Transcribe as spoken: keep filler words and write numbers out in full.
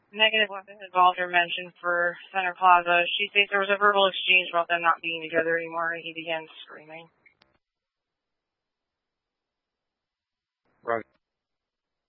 Negative weapons involved or mentioned for Center Plaza. She states there was a verbal exchange about them not being together anymore, and he began screaming.